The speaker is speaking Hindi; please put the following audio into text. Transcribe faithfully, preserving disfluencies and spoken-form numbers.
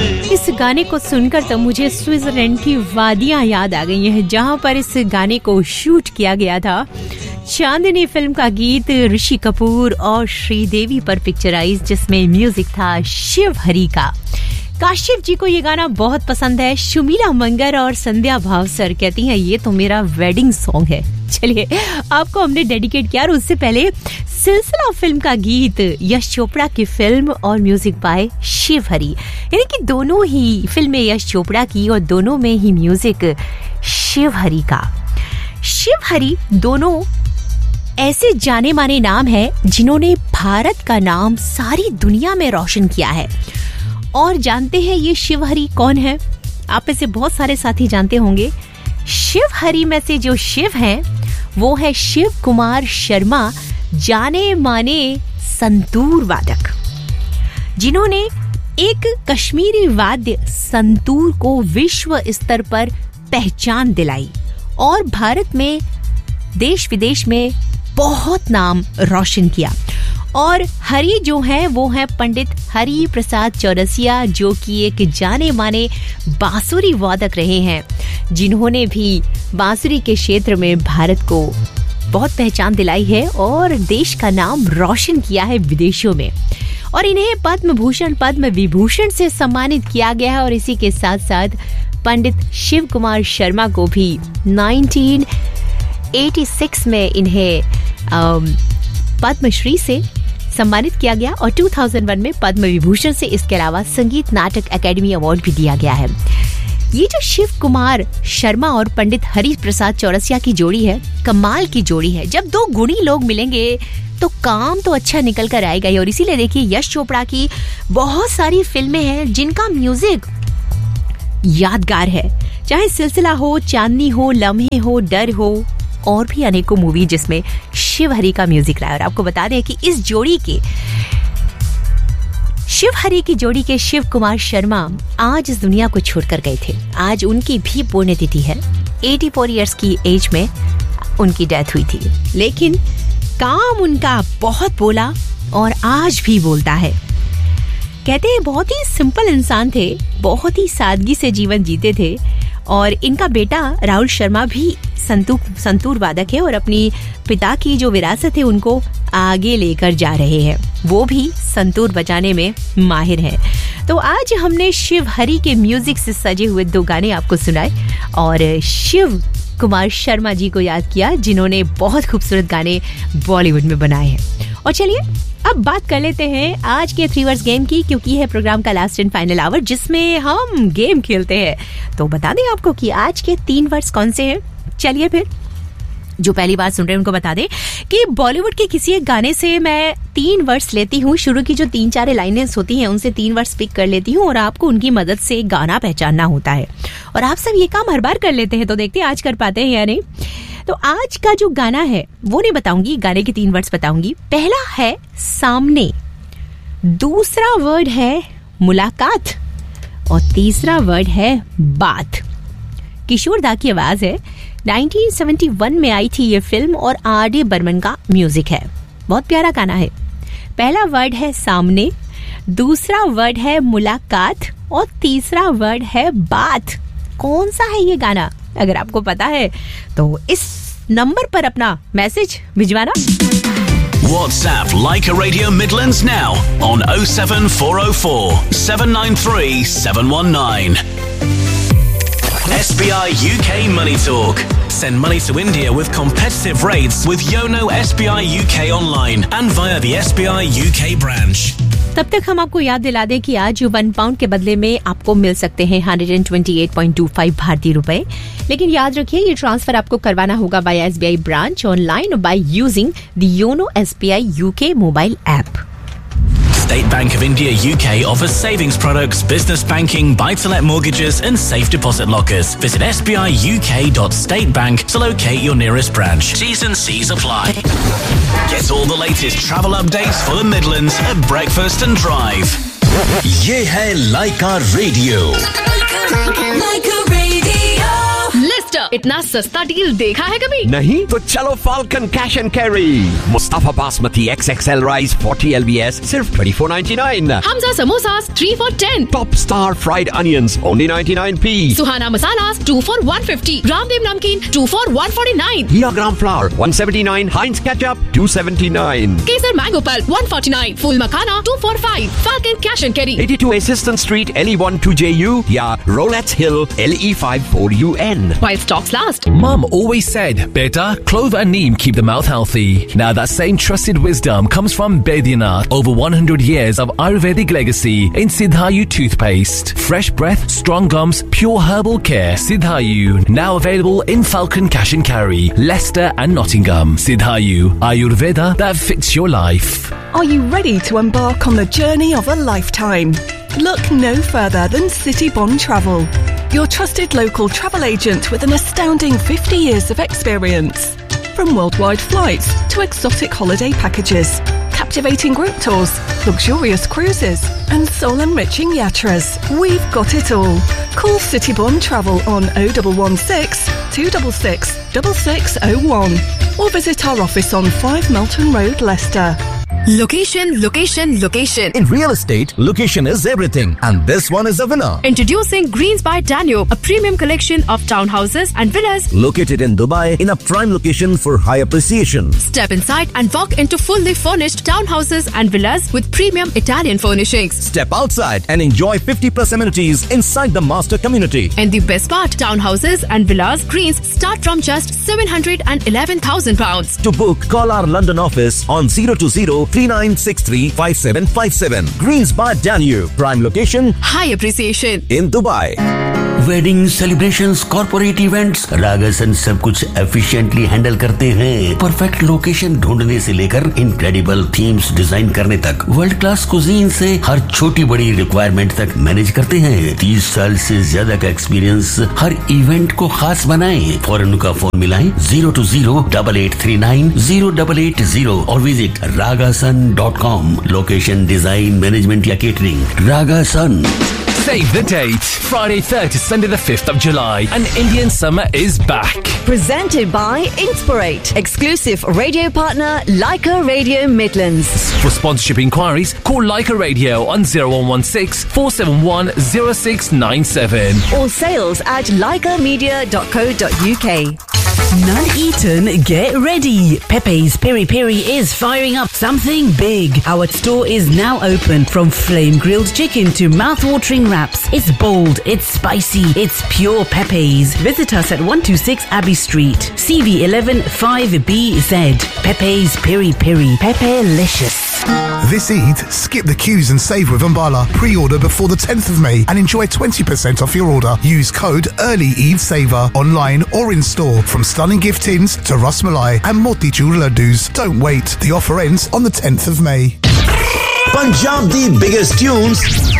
इस गाने को सुनकर तो मुझे स्विट्जरलैंड की वादियां याद आ गई हैं, जहां पर इस गाने को शूट किया गया था। चांदनी फिल्म का गीत ऋषि कपूर और श्रीदेवी पर पिक्चराइज, जिसमें म्यूजिक था शिव हरी का। काशिफ जी को ये गाना बहुत पसंद है। शुमीला मंगर और संध्या भावसर कहती हैं ये तो मेरा वेडिंग सॉन्ग है। चलिए, आपको हमने डेडिकेट किया। और उससे पहले सिलसिला फिल्म का गीत यश चोपड़ा की फिल्म और म्यूजिक बाय शिव हरी, यानी कि दोनों ही फिल्में यश चोपड़ा की और दोनों में ही म्यूजिक शिव हरी का। शिव हरी दोनों ऐसे जाने माने नाम है जिन्होंने भारत का नाम सारी दुनिया में रोशन किया है। और जानते हैं ये शिव हरी कौन है? आप में से बहुत सारे साथी जानते होंगे। शिव हरी में से जो शिव हैं वो है शिव कुमार शर्मा, जाने माने संतूर वादक, जिन्होंने एक कश्मीरी वाद्य संतूर को विश्व स्तर पर पहचान दिलाई और भारत में देश विदेश में बहुत नाम रोशन किया। और हरी जो है वो है पंडित हरि प्रसाद चौरसिया, जो कि एक जाने माने बांसुरी वादक रहे हैं, जिन्होंने भी बांसुरी के क्षेत्र में भारत को बहुत पहचान दिलाई है और देश का नाम रोशन किया है विदेशों में। और इन्हें पद्म भूषण पद्म विभूषण से सम्मानित किया गया है। और इसी के साथ साथ पंडित शिव कुमार शर्मा को भी उन्नीस सौ छियासी में इन्हें पद्मश्री से सम्मानित किया गया और दो हज़ार एक में पद्म विभूषण से इसके अलावा संगीत नाटक अकेडमी अवार्ड भी दिया गया है। ये जो शिव कुमार शर्मा और पंडित हरि प्रसाद चौरसिया की जोड़ी है, कमाल की जोड़ी है। जब दो गुणी लोग मिलेंगे तो काम तो अच्छा निकल कर आएगा ही। और इसीलिए देखिए, यश चोपड़ा की बहुत सारी फिल्में हैं जिनका म्यूजिक यादगार है, चाहे सिलसिला हो, चांदनी हो, लम्हे हो, डर हो, और भी अनेकों मूवी जिसमें शिव हरी का म्यूजिक रहा है। और आपको बता दें कि इस जोड़ी के शिव हरी की जोड़ी के शिव कुमार शर्मा आज इस दुनिया को छोड़कर गए थे। आज उनकी भी पुण्यतिथि है। चौरासी इयर्स की एज में उनकी डेथ हुई थी, लेकिन काम उनका बहुत बोला और आज भी बोलता है। कहते हैं बहुत ही सिंपल इंसान थे, बहुत ही सादगी से जीवन जीते थे। और इनका बेटा राहुल शर्मा भी संतूर संतूर वादक है और अपनी पिता की जो विरासत है उनको आगे लेकर जा रहे हैं। वो भी संतूर बजाने में माहिर हैं। तो आज हमने शिव हरी के म्यूजिक से सजे हुए दो गाने आपको सुनाए और शिव कुमार शर्मा जी को याद किया, जिन्होंने बहुत खूबसूरत गाने बॉलीवुड में बनाए हैं। और चलिए अब बात कर लेते हैं आज के थ्री वर्ड्स गेम की, क्योंकि है प्रोग्राम का लास्ट एंड फाइनल आवर जिसमें हम गेम खेलते हैं। तो बता दें आपको कि आज के तीन वर्ड्स कौन से हैं। चलिए फिर, जो पहली बार सुन रहे हैं उनको बता दें कि बॉलीवुड के किसी एक गाने से मैं तीन वर्ड्स लेती हूँ। शुरू की जो तीन चार लाइनें होती हैं उनसे तीन वर्ड्स पिक कर लेती हूँ और आपको उनकी मदद से गाना पहचानना होता है। और आप सब ये काम हर बार कर लेते हैं, तो देखते हैं आज कर पाते हैं या नहीं। तो आज का जो गाना है वो नहीं बताऊंगी, गाने के तीन वर्ड्स बताऊंगी। पहला है सामने, दूसरा वर्ड है मुलाकात और तीसरा वर्ड है बात। किशोर दा की आवाज है। उन्नीस सौ इकहत्तर में आई थी ये फिल्म और आर डी बर्मन का म्यूजिक है। बहुत प्यारा गाना है। पहला वर्ड है सामने, दूसरा वर्ड है मुलाकात और तीसरा वर्ड है बात। कौन सा है ये गाना? अगर आपको पता है तो इस नंबर पर अपना मैसेज भिजवाना। WhatsApp Leica Radio Midlands now on oh seven four oh four, seven nine three, seven one nine. S B I U K Money Talk. Send money to India with competitive rates with Yono S B I U K online and via the S B I U K branch. तब तक हम आपको याद दिला दें कि आज वन पाउंड के बदले में आपको मिल सकते हैं एक सौ अट्ठाईस पॉइंट दो पाँच भारतीय रुपए। लेकिन याद रखिए ये ट्रांसफर आपको करवाना होगा by S B I branch online और by using the YONO S B I UK mobile app. State Bank of India U K offers savings products, business banking, buy-to-let mortgages and safe deposit lockers. Visit s b i u k dot state bank to locate your nearest branch. T's and C's apply. Get all the latest travel updates for the Midlands at Breakfast and Drive. ये है Leica Radio. Leica Radio. Lister इतना सस्ता डील देखा है कभी? नहीं तो चलो falcon cash and carry. Mustafa basmati x x L rice forty L B S सिर्फ twenty four ninety nine. Hamza samosas three for ten. Top star fried onions only ninety nine P. Suhana masalas to for one fifty. Ramdev नमकीन to for one forty nine. Here gram flower one seventy nine. हाइंस ketchup to seventy nine. Kesar mango pulp one forty nine. Fool makhana to for five. Falcon cash and carry eighty two Assistant Street L E one two J U या Rolettes Hill L E five four U N. while stocks last. Mum always said, Beta, clover and neem keep the mouth healthy. Now that same trusted wisdom comes from Baidyanath. Over one hundred years of Ayurvedic legacy in Siddhayu toothpaste. Fresh breath, strong gums, pure herbal care. Siddhayu. Now available in Falcon Cash and Carry, Leicester and Nottingham. Siddhayu. Ayurveda that fits your life. Are you ready to embark on the journey of a lifetime? Look no further than City Bond Travel, your trusted local travel agent with an astounding fifty years of experience. From worldwide flights to exotic holiday packages, captivating group tours, luxurious cruises and soul-enriching yatras, we've got it all. Call City Bond Travel on oh one one six, two six six, six six oh one or visit our office on five Melton Road, Leicester. Location, location, location. In real estate, location is everything, and this one is a winner. Introducing Greens by Danube, a premium collection of townhouses and villas Located in Dubai in a prime location for high appreciation. Step inside and walk into fully furnished townhouses and villas with premium Italian furnishings. Step outside and enjoy fifty plus amenities inside the master community. And the best part, townhouses and villas Greens start from just seven hundred eleven thousand pounds. To book, call our London office on zero two zero, three nine six three, five seven five seven. Greens by Danube, prime location, High appreciation in Dubai. Wedding celebrations, corporate events, रागासन सब कुछ एफिशिएंटली हैंडल करते हैं। परफेक्ट लोकेशन ढूंढने से लेकर इनक्रेडिबल थीम्स डिजाइन करने तक, वर्ल्ड क्लास कुजीन से हर छोटी बड़ी रिक्वायरमेंट तक मैनेज करते हैं। तीस साल से ज्यादा का एक्सपीरियंस हर इवेंट को खास बनाए। फौरन का फोन मिलाएं zero to zero double eight three nine zero double eight zero और visit रागासन dot com. Location, design, management या catering, रागासन। Save the date. Friday third to Sunday the fifth of July. And Indian summer is back. Presented by Inspirate. Exclusive radio partner Leica Radio Midlands. For sponsorship inquiries, call Leica Radio on zero one one six, four seven one, zero six nine seven. Or sales at leica media dot co dot uk. Nuneaton, get ready. Pepe's Piri Piri is firing up something big. Our store is now open. From flame grilled chicken to mouth-watering wraps. It's bold, it's spicy, it's pure Pepe's. Visit us at one two six Abbey Street, C V eleven five B Z. Pepe's Piri Piri. Pepe-licious. This Eid, skip the queues and save with Umbala. Pre-order before the tenth of May and enjoy twenty percent off your order. Use code Early Eid Saver online or in store. From stunning gift tins to Ras Malai and Motichur laddus. Don't wait. The offer ends on the tenth of May. Punjab the biggest tunes